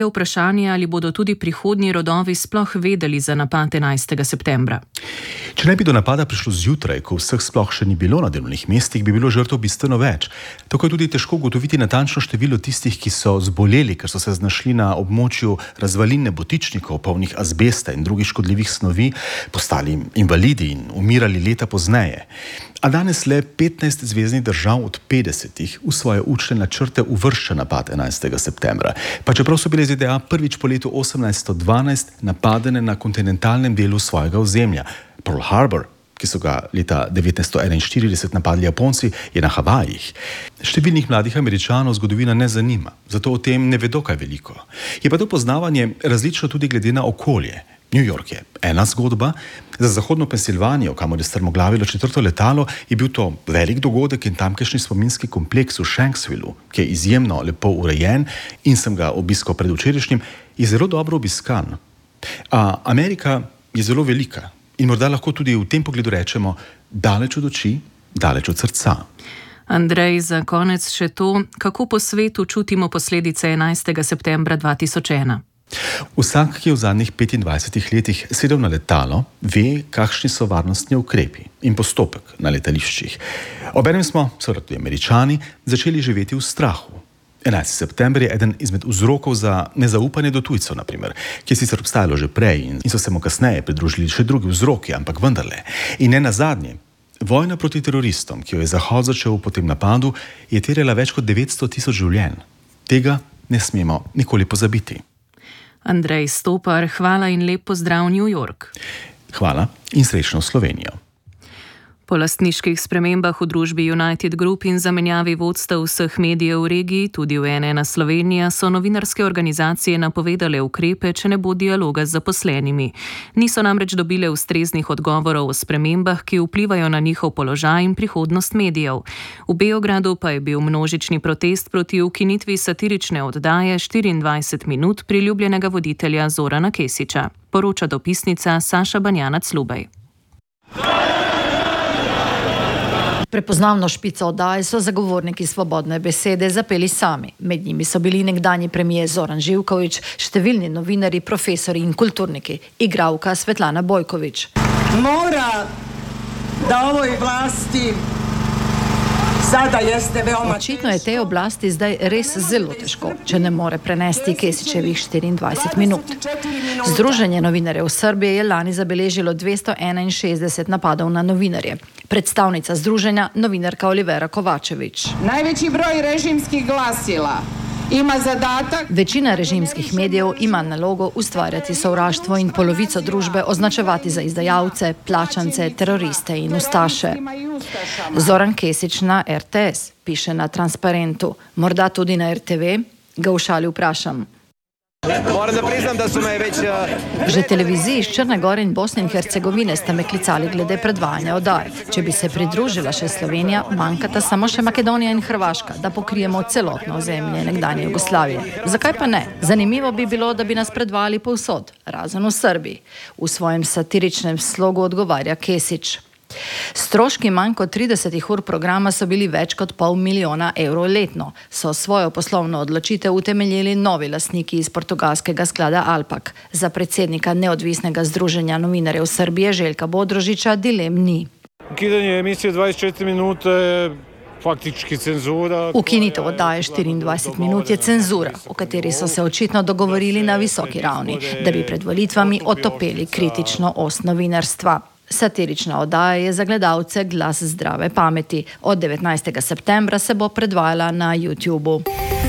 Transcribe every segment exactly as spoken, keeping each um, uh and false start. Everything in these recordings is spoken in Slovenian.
Je vprašanje, ali bodo tudi prihodnji rodovi sploh vedeli za napad enajstega septembra. Če ne bi do napada prišlo zjutraj, ko vseh sploh še ni bilo na delovnih mestih, bi bilo žrtev bistveno več. Tako je tudi težko ugotoviti natančno število tistih, ki so zboleli, ker so se znašli na območju razvalin nebotičnikov, polnih azbesta in drugih škodljivih snovi, postali invalidi in umirali leta pozneje. A danes le petnajst zveznih držav od petdesetih v svoje učne načrte uvršča napad enajstega septembra. Pa čeprav so bile Z D A prvič po letu osemnajststo dvanajst napadene na kontinentalnem delu svojega ozemlja. Pearl Harbor, ki so ga leta devetnajststo enainštirideset napadli Japonci, je na Havajih. Številnih mladih Američanov zgodovina ne zanima, zato o tem ne vedo kaj veliko. Je pa to poznavanje različno tudi glede na okolje. New York je ena zgodba, za zahodno Pensilvanijo, kamor je strmoglavilo četrto letalo, je bil to velik dogodek in tamkajšnji spominski kompleks v Shanksvillu, ki je izjemno lepo urejen in sem ga obiskal predvčerajšnjim, je zelo dobro obiskan. A Amerika je zelo velika in morda lahko tudi v tem pogledu rečemo daleč od oči, daleč od srca. Andrej, za konec še to, kako po svetu čutimo posledice enajstega septembra dva tisoč ena. Vsak, ki je v zadnjih petindvajsetih letih sedel na letalo, ve, kakšni so varnostni ukrepi in postopek na letališčih. Obenem smo, seveda tudi Američani, začeli živeti v strahu. enajstega septembra je eden izmed vzrokov za nezaupanje do tujcev, naprimer, ki je sicer obstajalo že prej in so se mu kasneje pridružili še drugi vzroki, ampak vendarle. In ne nazadnje, vojna proti teroristom, ki jo je Zahod začel po tem napadu, je terjala več kot devetsto tisoč življenj. Tega ne smemo nikoli pozabiti. Andrej Stopar, hvala in lep pozdrav New York. Hvala in srečno Slovenijo. Po lastniških spremembah v družbi United Group in zamenjavi vodstev vseh medijev v regiji, tudi v N ena Slovenija, so novinarske organizacije napovedale ukrepe, če ne bo dialoga z zaposlenimi. Niso namreč dobile ustreznih odgovorov o spremembah, ki vplivajo na njihov položaj in prihodnost medijev. V Beogradu pa je bil množični protest proti ukinitvi satirične oddaje štiriindvajset minut priljubljenega voditelja Zorana Kesića. Poroča dopisnica Saša Banjanac-Lubej. Prepoznavno špico oddaje so zagovorniki svobodne besede zapeli sami. Med njimi so bili nekdanji premier Zoran Živković, številni novinarji, profesori in kulturniki, igralka Svetlana Bojković. Mora da ovoj vlasti sada jeste veoma... Očitno je tej oblasti zdaj res zelo težko, če ne more prenesti Kesićevih štiriindvajset minut. Združenje novinarjev Srbije je lani zabeležilo dvesto enainšestdeset napadov na novinarje. Predstavnica združenja, novinarka Olivera Kovačević. Najveći broj režimskih glasila ima zadatak... Večina režimskih medijev ima nalogo ustvarjati sovraštvo in polovico družbe označevati za izdajalce, plačance, teroriste in ustaše. Zoran Kesić na R T S, piše na Transparentu, morda tudi na R T V, ga v šali vprašam. Moram da priznam da su me već... Že televiziji iz Črne Gore in Bosne in Hercegovine ste me klicali glede predvajanja oddaje. Če bi se pridružila še Slovenija, manjkata samo še Makedonija in Hrvaška, da pokrijemo celotno ozemlje nekdanje Jugoslavije. Zakaj pa ne? Zanimivo bi bilo, da bi nas predvajali povsod, razen v Srbiji. V svojem satiričnem slogu odgovarja Kesić. Stroški manj kot trideset ur programa so bili več kot pol milijona evrov letno. So svojo poslovno odločitev utemeljili novi lastniki iz portugalskega sklada Alpak. Za predsednika neodvisnega združenja novinarjev Srbije Željka Bodrožića dilem ni. Ukidanje emisije dvajset četiri minute, faktički cenzura. Ukinitev oddaje štiriindvajset minut je cenzura, o kateri so se očitno dogovorili na visoki ravni, da bi pred volitvami otopeli kritično ost novinarstva. Satirična oddaja je za gledalce glas zdrave pameti. Od devetnajstega septembra se bo predvajala na YouTubu.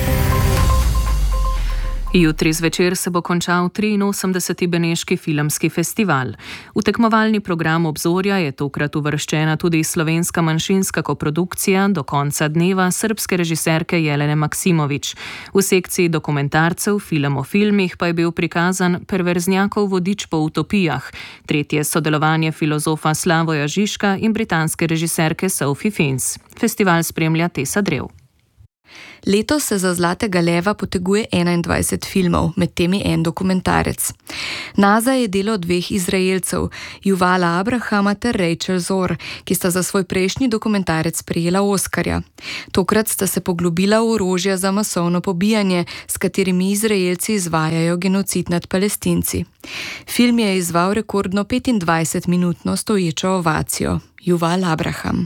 Jutri zvečer se bo končal triinosemdeseti Beneški filmski festival. V tekmovalni program Obzorja je tokrat uvrščena tudi slovenska manjšinska koprodukcija do konca dneva srbske režiserke Jelene Maksimović. V sekciji dokumentarcev Film o filmih pa je bil prikazan Perverznjakov vodič po utopijah, tretje sodelovanje filozofa Slavoja Žižka in britanske režiserke Sophie Fiennes. Festival spremlja Tessa Drev. Letos se za Zlatega leva poteguje enaindvajset filmov, med temi en dokumentarec. NASA je delo dveh Izraelcev, Yuvala Abrahama ter Rachel Zor, ki sta za svoj prejšnji dokumentarec prejela Oskarja. Tokrat sta se poglobila v orožja za masovno pobijanje, s katerimi Izraelci izvajajo genocid nad Palestinci. Film je izval rekordno petindvajsetminutno stoječo ovacijo. Yuval Abraham.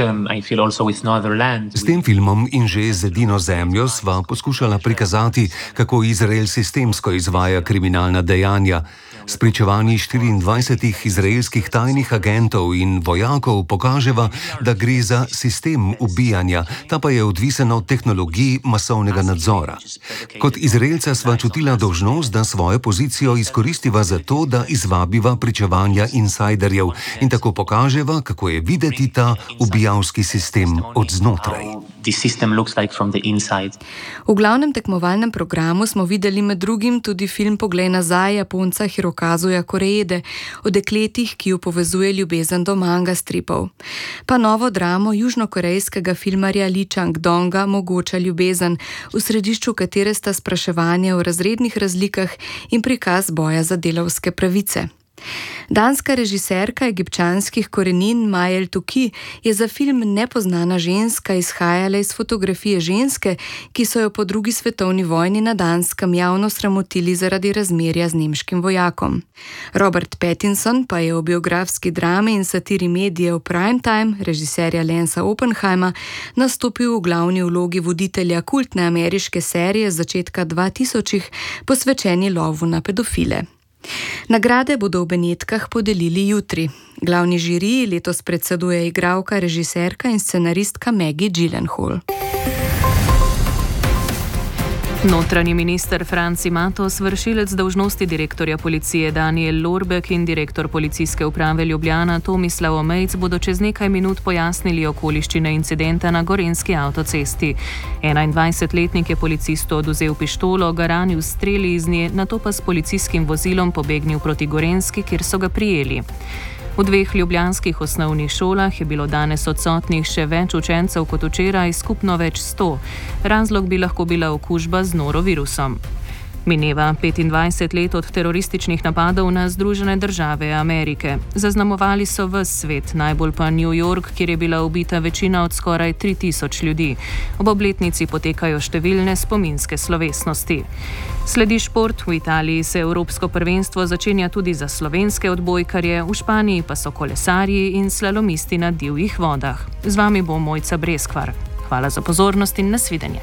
S tem filmom in že z Edino zemljo sva poskušala prikazati, kako Izrael sistemsko izvaja kriminalna dejanja. S pričevanji štiriindvajsetih izraelskih tajnih agentov in vojakov pokaževa, da gre za sistem ubijanja, ta pa je odvisen od tehnologij masovnega nadzora. Kot Izraelca sva čutila dolžnost, da svojo pozicijo izkoristiva za to, da izvabiva pričevanja insajderjev in tako pokaževa, kako je videti ta ubijalski sistem od znotraj. V glavnem tekmovalnem programu smo videli med drugim tudi film Poglej nazaj Japonca Hirokazuja Koreede o dekletih, ki jo povezuje ljubezen do manga stripov. Pa novo dramo južnokorejskega filmarja Lee Chang-donga Mogoča ljubezen, v središču katere sta spraševanje o razrednih razlikah in prikaz boja za delavske pravice. Danska režiserka egipčanskih korenin Majel Tuki je za film Nepoznana ženska izhajala iz fotografije ženske, ki so jo po drugi svetovni vojni na Danskem javno sramotili zaradi razmerja z nemškim vojakom. Robert Pattinson pa je v biografski drami in satiri medijev Primetime, režiserja Lensa Oppenheima, nastopil v glavni vlogi voditelja kultne ameriške serije z začetka dvatisočih, posvečeni lovu na pedofile. Nagrade bodo v Benetkah podelili jutri. Glavni žiriji letos predseduje igralka, režiserka in scenaristka Maggie Gyllenhaal. Notranji minister Franci Matos, vršilec dolžnosti direktorja policije Danijel Lorbek in direktor policijske uprave Ljubljana Tomislav Omejc bodo čez nekaj minut pojasnili okoliščine incidenta na gorenjski avtocesti. enaindvajsetletnik je policistu odvzel pištolo, ga ranil s streli iz nje, nato pa s policijskim vozilom pobegnil proti Gorenjski, kjer so ga prijeli. V dveh ljubljanskih osnovnih šolah je bilo danes odsotnih še več učencev kot včeraj, skupno več sto. Razlog bi lahko bila okužba z norovirusom. Mineva petindvajset let od terorističnih napadov na Združene države Amerike. Zaznamovali so ves svet, najbolj pa New York, kjer je bila ubita večina od skoraj tri tisoč ljudi. Ob obletnici potekajo številne spominske slovesnosti. Sledi šport. V Italiji se Evropsko prvenstvo začenja tudi za slovenske odbojkarje, v Španiji pa so kolesarji in slalomisti na divjih vodah. Z vami bo Mojca Breskvar. Hvala za pozornost in nasvidenje.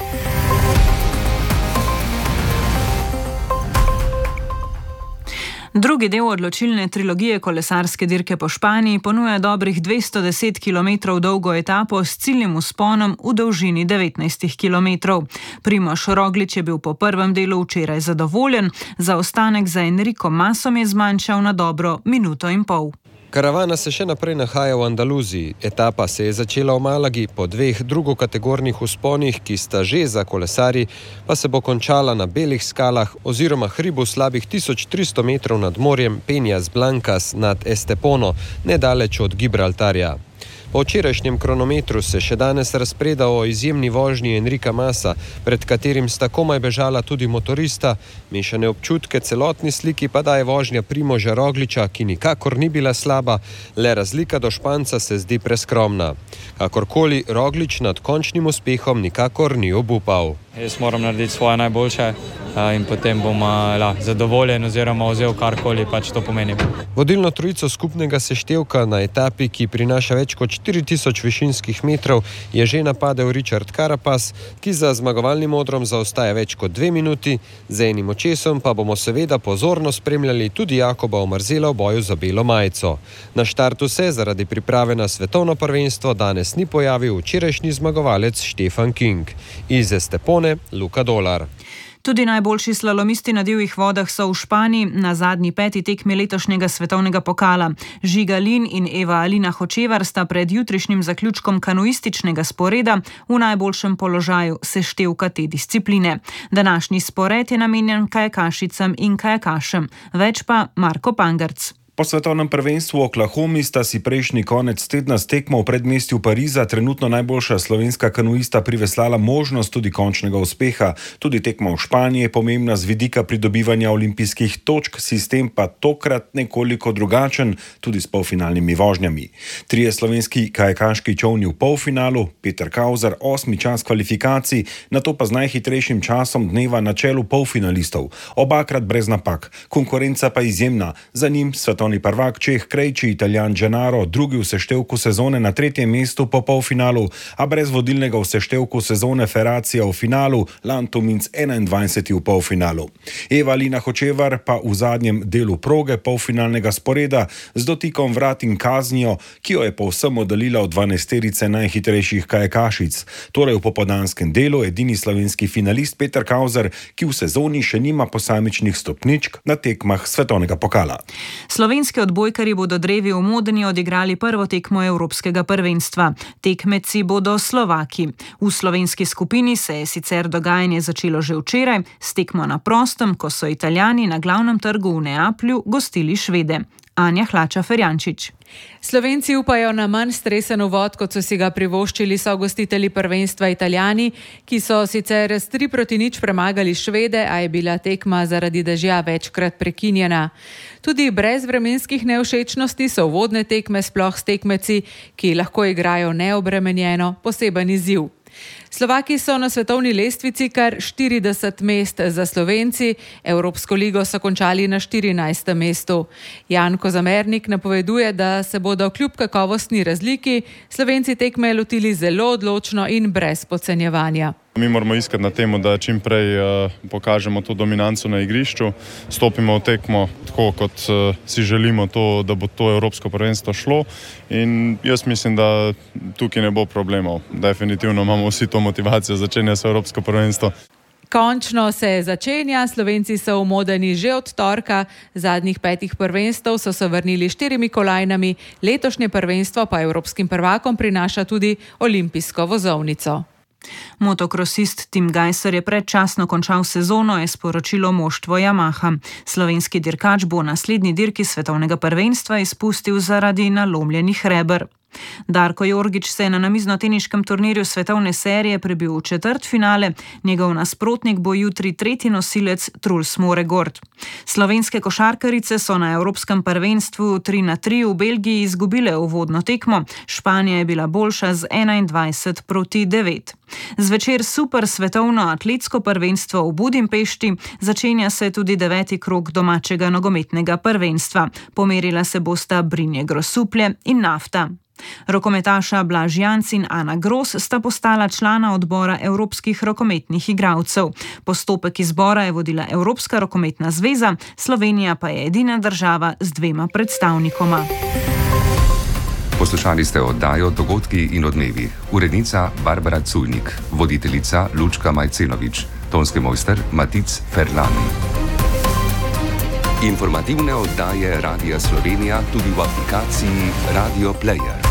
Drugi del odločilne trilogije kolesarske dirke po Španiji ponuja dobrih dvesto deset kilometrov dolgo etapo s ciljnim vzponom v dolžini devetnajst kilometrov. Primož Roglič je bil po prvem delu včeraj zadovoljen, zaostanek za Enrico Masom je zmanjšal na dobro minuto in pol. Karavana se še naprej nahaja v Andaluziji. Etapa se je začela v Malagi, po dveh drugokategornih vzponih, ki sta že za kolesarji, pa se bo končala na belih skalah oziroma hribu slabih tisoč tristo metrov nad morjem Peñas Blancas nad Estepono, nedaleč od Gibraltarja. Po včerajšnjem kronometru se še danes razpreda o izjemni vožnji Enrika Masa, pred katerim sta komaj bežala tudi motorista, mešane občutke celotni sliki pa daje vožnja Primoža Rogliča, ki nikakor ni bila slaba, le razlika do Španca se zdi preskromna. Kakorkoli, Roglič nad končnim uspehom nikakor ni obupal. Jaz moram narediti svoje najboljše in potem bom la, zadovoljen oziroma vzel karkoli pač to pomeni. Vodilno trojico skupnega seštevka na etapi, ki prinaša več kot štiri tisoč višinskih metrov, je že napadel Richard Carapaz, ki za zmagovalnim odrom zaostaja več kot dve minuti, z enim očesom pa bomo seveda pozorno spremljali tudi Jakoba Omarzela v boju za belo majico. Na štartu se zaradi priprave na svetovno prvenstvo danes ni pojavil včerajšnji zmagovalec Stefan King. Iz Estepone Luka Dolar. Tudi najboljši slalomisti na divjih vodah so v Španiji na zadnji peti tekmi letošnjega svetovnega pokala. Žiga Lin in Eva Alina Hočevar sta pred jutrišnjim zaključkom kanuističnega sporeda v najboljšem položaju seštevka te discipline. Današnji spored je namenjen kajakašicam in kajakašem. Več pa Marko Pangerc. Po svetovnem prvenstvu v Oklahomi sta si prejšnji konec tedna s tekmo v predmestju Pariza trenutno najboljša slovenska kanuista priveslala možnost tudi končnega uspeha. Tudi tekma v Španiji je pomembna z vidika pridobivanja olimpijskih točk, sistem pa tokrat nekoliko drugačen, tudi s polfinalnimi vožnjami. Trije slovenski kajakaški čolni v polfinalu, Peter Kauzar osmi čas kvalifikacij, nato pa z najhitrejšim časom dneva na čelu polfinalistov. Obakrat brez napak, konkurenca pa izjemna, za njim svetovni prvak Čeh Krejči, Italijan Gennaro, drugi v seštevku sezone na tretjem mestu po polfinalu, a brez vodilnega v seštevku sezone Feracija v finalu, Lanto Minc enaindvajseti v polfinalu. Eva Lina Hočevar pa v zadnjem delu proge polfinalnega sporeda z dotikom vrat in kaznijo, ki jo je povsem oddaljila od dvanajsterice najhitrejših kajakašic. Torej v popoldanskem delu edini slovenski finalist Peter Kauzar, ki v sezoni še nima posamičnih stopničk na tekmah svetovnega pokala. Slovenski odbojkarji bodo drevi v Modeni odigrali prvo tekmo Evropskega prvenstva. Tekmeci bodo Slovaki. V slovenski skupini se je sicer dogajanje začelo že včeraj, s tekmo na prostem, ko so Italijani na glavnem trgu v Neaplju gostili Švede. Anja Hlača-Ferjančič. Slovenci upajo na manj stresen uvod, kot so si ga privoščili sogostitelji prvenstva Italijani, ki so sicer s tri proti nič premagali Švede, a je bila tekma zaradi dežja večkrat prekinjena. Tudi brez vremenskih nevšečnosti so uvodne tekme sploh s tekmeci, ki lahko igrajo neobremenjeno, poseben izziv. Slovaki so na svetovni lestvici kar štirideset mest za Slovenci, Evropsko ligo so končali na štirinajstem mestu. Jan Kozamernik napoveduje, da se bodo kljub kakovostni razliki Slovenci tekme lotili zelo odločno in brez podcenjevanja. Mi moramo iskati na temu, da čim prej uh, pokažemo to dominanco na igrišču, stopimo v tekmo tako, kot uh, si želimo, to, da bo to Evropsko prvenstvo šlo, in jaz mislim, da tukaj ne bo problemov. Definitivno imamo vsi to motivacijo, začenja se Evropsko prvenstvo. Končno se začenja, Slovenci so v Modeni že od torka, zadnjih petih prvenstv so se vrnili štirimi kolajnami, letošnje prvenstvo pa evropskim prvakom prinaša tudi olimpijsko vozovnico. Motokrosist Tim Gajser je predčasno končal sezono, je sporočilo moštvo Yamaha. Slovenski dirkač bo naslednji dirki svetovnega prvenstva izpustil zaradi nalomljenih reber. Darko Jorgič se je na namiznoteniškem turnirju svetovne serije prebil v četrtfinale, njegov nasprotnik bo jutri tretji nosilec Truls Moregord. Slovenske košarkarice so na evropskem prvenstvu tri na tri v Belgiji izgubile uvodno tekmo, Španija je bila boljša z enaindvajset proti devet. Zvečer super svetovno atletsko prvenstvo v Budimpešti, začenja se tudi deveti krog domačega nogometnega prvenstva. Pomerila se bosta Brinje Grosuplje in Nafta. Rokometaša Blaž Janc in Ana Gros sta postala člana odbora evropskih rokometnih igralcev. Postopek izbora je vodila Evropska rokometna zveza, Slovenija pa je edina država z dvema predstavnikoma. Poslušali ste oddajo Dogodki in odmevi. Urednica Barbara Culnik, voditeljica Lučka Majcenovič, tonski mojster Matic Ferlani. Informativne oddaje Radia Slovenija tudi v aplikaciji Radio Player.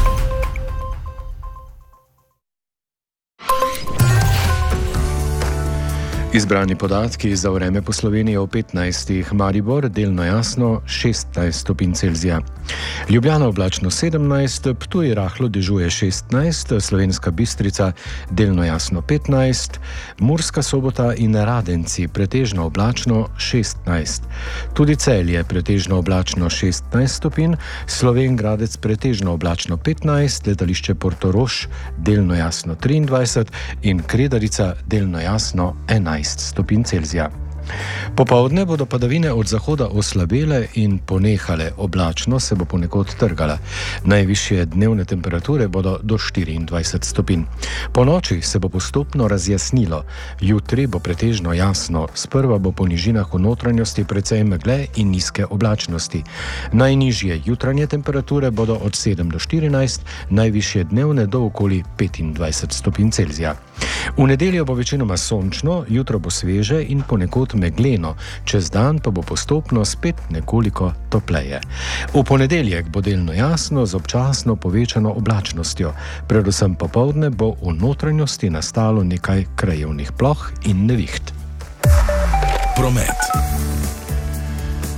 Izbrani podatki za vreme po Sloveniji v petnajstih, Maribor delno jasno šestnajst stopinj Celzija. Ljubljana oblačno sedemnajst, Ptuj rahlo dežuje šestnajst, Slovenska Bistrica delno jasno petnajst, Murska Sobota in Radenci pretežno oblačno šestnajst. Tudi Celje pretežno oblačno šestnajst stopinj, Slovenj Gradec pretežno oblačno petnajst, letališče Portorož delno jasno triindvajset in Kredarica delno jasno enajst stopinj Celzija. Popoldne bodo padavine od zahoda oslabele in ponehale, oblačno se bo ponekod trgala. Najvišje dnevne temperature bodo do štiriindvajset stopinj. Po noči se bo postopno razjasnilo. Jutri bo pretežno jasno, sprva bo po nižinah v notranjosti precej megle in nizke oblačnosti. Najnižje jutranje temperature bodo od sedem do štirinajst, najvišje dnevne do okoli petindvajset stopinj Celzija. V nedeljo bo večinoma sončno, jutro bo sveže in ponekod megleno, čez dan pa bo postopno spet nekoliko topleje. V ponedeljek bo delno jasno z občasno povečano oblačnostjo. Predvsem popoldne bo v notranjosti nastalo nekaj krajevnih ploh in neviht. Promet.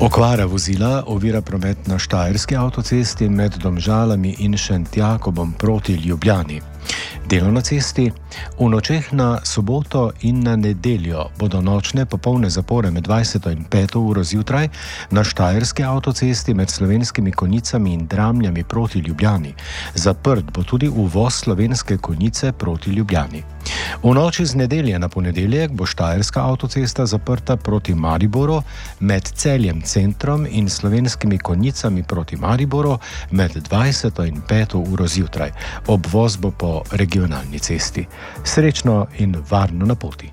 Okvara vozila ovira promet na Štajerski avtocesti med Domžalami in Šentjakobom proti Ljubljani. Delo na cesti. V nočeh na soboto in na nedeljo bodo nočne popolne zapore med dvajseto in peto uro zjutraj na Štajerski avtocesti med Slovenskimi Konjicami in Dramljami proti Ljubljani. Zaprt bo tudi uvoz Slovenske Konjice proti Ljubljani. V noči z nedelje na ponedeljek bo Štajerska avtocesta zaprta proti Mariboru med Celjem centrom in Slovenskimi Konjicami proti Mariboru med dvajseto in peto uro zjutraj. Obvoz bo po regionalni cesti. Srečno in varno na poti.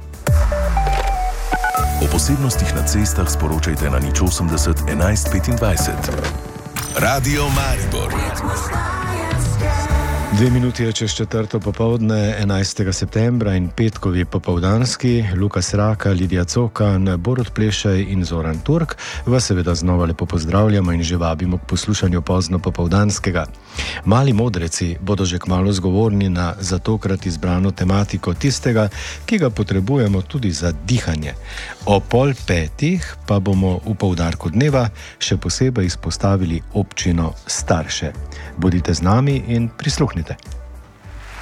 O posebnostih na cestah sporočajte na nič osemdeset enajst petindvajset. Radio Maribor. Dve minuti je čez četrto popovdne, enajstega septembra in petkovi popovdanski. Lukas Raka, Lidija Cokan, Borut Plešaj in Zoran Turk vas seveda znova lepo pozdravljamo in že vabimo k poslušanju pozno popovdanskega. Mali modreci bodo že kmalu zgovorni na za tokrat izbrano tematiko tistega, ki ga potrebujemo tudi za dihanje. O pol petih pa bomo v poudarku dneva še posebej izpostavili občino Starše. Bodite z nami in prisluhnite.